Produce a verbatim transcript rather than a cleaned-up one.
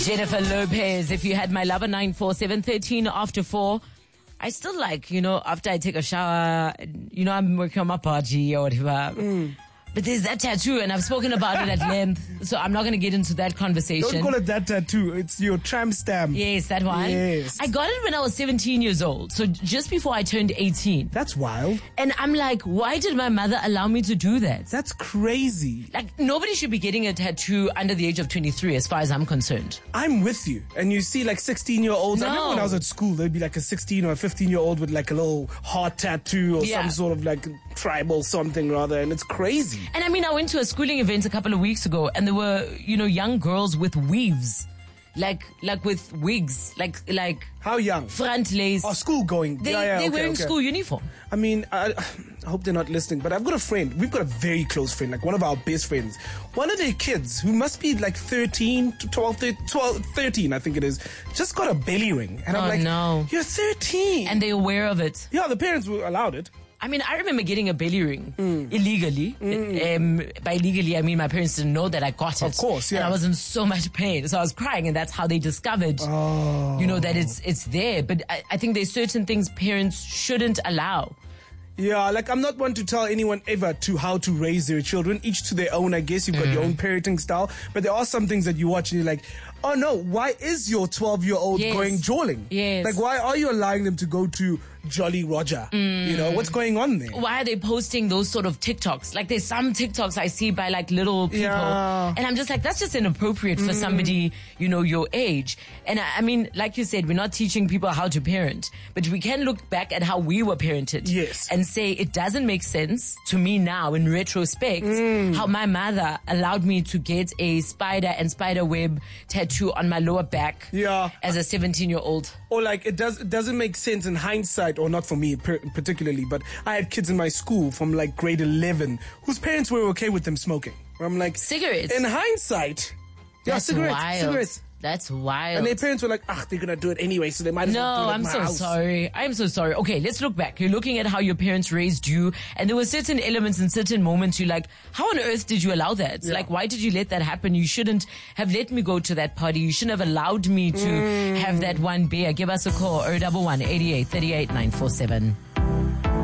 Jennifer Lopez, if you had my lover, nine four seven thirteen after four. I still like, you know, after I take a shower, you know, I'm working on my party or whatever. Mm. But there's that tattoo, and I've spoken about it at length, so I'm not going to get into that conversation. Don't call it that tattoo. It's your tramp stamp. Yes, that one. Yes. I got it when I was seventeen years old, so just before I turned eighteen. That's wild. And I'm like, why did my mother allow me to do that? That's crazy. Like, nobody should be getting a tattoo under the age of twenty-three, as far as I'm concerned. I'm with you. And you see, like, sixteen-year-olds. No. I remember when I was at school, there'd be like a sixteen or a fifteen-year-old with like a little heart tattoo or Yeah. some sort of like tribal something rather, and it's crazy. And I mean, I went to a schooling event a couple of weeks ago, and there were, you know, young girls with weaves, like like with wigs, like like How young? front lace. Oh, school going. They, yeah, yeah, they're okay, wearing okay. school uniform. I mean, I, I hope they're not listening, but I've got a friend. We've got a very close friend, like one of our best friends. One of their kids, who must be like thirteen to twelve, twelve, thirteen, I think it is, just got a belly ring. And I'm Oh, like, no. you're thirteen. And they're aware of it. yeah, the parents were allowed it. I mean, I remember getting a belly ring Mm. illegally. Um, by illegally, I mean my parents didn't know that I got it. Of course, yeah. And I was in so much pain, so I was crying, and that's how they discovered, Oh. you know, that it's it's there. But I, I think there's certain things parents shouldn't allow. Yeah, like I'm not one to tell anyone ever to how to raise their children. Each to their own, I guess. You've got your own parenting style. But there are some things that you watch and you're like, oh no, why is your twelve-year-old Yes. going jawling? Yes. Like, why are you allowing them to go to Jolly Roger? You know, what's going on there? Why are they posting those sort of TikToks? Like, there's some TikToks I see by like little people, Yeah. and I'm just like, that's just inappropriate for somebody, you know, your age. And I, I mean, like you said, we're not teaching people how to parent, but we can look back at how we were parented, Yes. and say it doesn't make sense to me now in retrospect how my mother allowed me to get a spider and spider web tattoo on my lower back, Yeah. as a seventeen-year-old. Or like it does it doesn't make sense in hindsight, or not for me per- particularly, but I had kids in my school from like grade eleven whose parents were okay with them smoking. Where I'm like, Cigarettes. in hindsight, yeah, That's cigarettes, wild. cigarettes. That's wild. And their parents were like, ah, they're gonna do it anyway, so they might as No, well do it at I'm my so house. sorry. I'm so sorry. Okay, let's look back. You're looking at how your parents raised you, and there were certain elements and certain moments you're like, how on earth did you allow that? Yeah. Like, why did you let that happen? You shouldn't have let me go to that party. You shouldn't have allowed me to Mm. have that one beer. Give us a call, oh one one, eighty-eight, thirty-eight, nine four seven.